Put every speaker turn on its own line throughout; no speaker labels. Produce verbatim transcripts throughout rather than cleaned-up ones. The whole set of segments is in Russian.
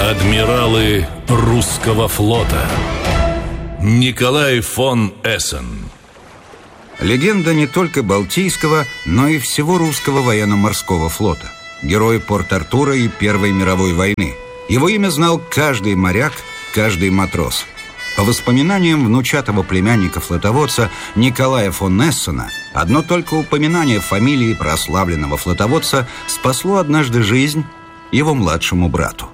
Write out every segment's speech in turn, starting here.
Адмиралы русского флота. Николай фон Эссен.
Легенда не только Балтийского, но и всего русского военно-морского флота. Герой Порт-Артура и Первой мировой войны. Его имя знал каждый моряк, каждый матрос. По воспоминаниям внучатого племянника-флотоводца Николая фон Эссена, одно только упоминание фамилии прославленного флотоводца спасло однажды жизнь его младшему брату.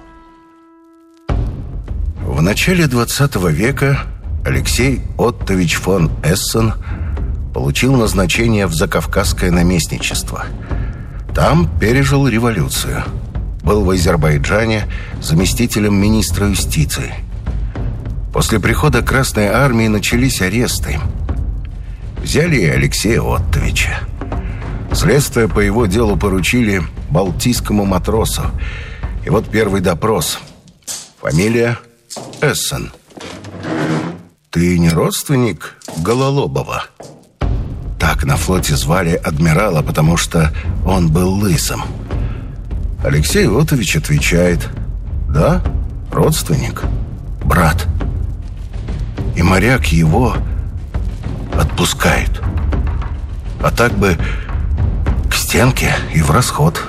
В начале двадцатого века Алексей Оттович фон Эссен получил назначение в Закавказское наместничество. Там пережил революцию. Был в Азербайджане заместителем министра юстиции. После прихода Красной армии начались аресты. Взяли и Алексея Оттовича. Следствие по его делу поручили балтийскому матросу. И вот первый допрос. Фамилия Эссен. Ты не родственник Гололобова? Так на флоте звали адмирала, потому что он был лысым. Алексей Оттович отвечает: да, родственник, брат. И моряк его отпускает. А так бы к стенке и в расход.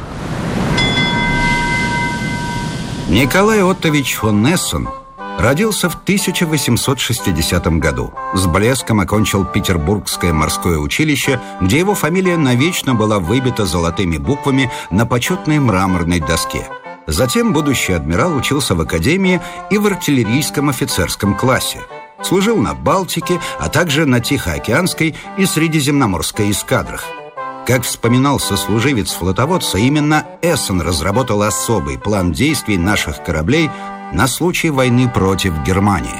Николай Оттович фон Эссен родился в тысяча восемьсот шестидесятом году. С блеском окончил Петербургское морское училище, где его фамилия навечно была выбита золотыми буквами на почетной мраморной доске. Затем будущий адмирал учился в академии и в артиллерийском офицерском классе. Служил на Балтике, а также на Тихоокеанской и Средиземноморской эскадрах. Как вспоминал сослуживец флотоводца, именно Эссен разработал особый план действий наших кораблей на случай войны против Германии.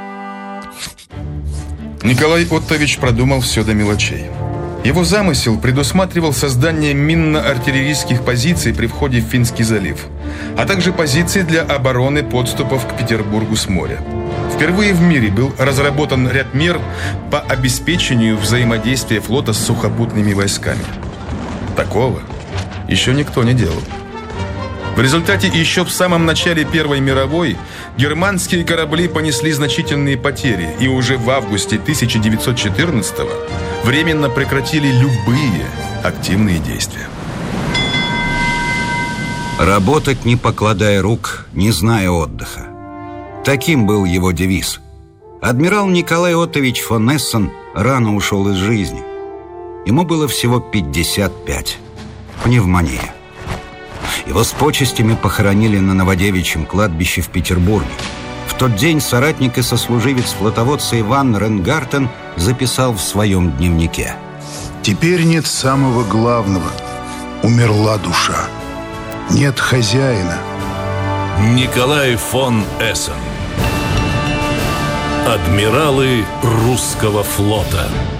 Николай Оттович продумал все до мелочей. Его замысел предусматривал создание минно-артиллерийских позиций при входе в Финский залив, а также позиций для обороны подступов к Петербургу с моря. Впервые в мире был разработан ряд мер по обеспечению взаимодействия флота с сухопутными войсками. Такого еще никто не делал. В результате еще в самом начале Первой мировой германские корабли понесли значительные потери и уже в августе тысяча девятьсот четырнадцатого временно прекратили любые активные действия.
Работать, не покладая рук, не зная отдыха. Таким был его девиз. Адмирал Николай Оттович фон Эссен рано ушел из жизни. Ему было всего пятьдесят пять. Пневмония. Его с почестями похоронили на Новодевичьем кладбище в Петербурге. В тот день соратник и сослуживец флотоводца Иван Ренгартен записал в своем дневнике:
«Теперь нет самого главного. Умерла душа. Нет хозяина».
Николай фон Эссен. Адмиралы русского флота.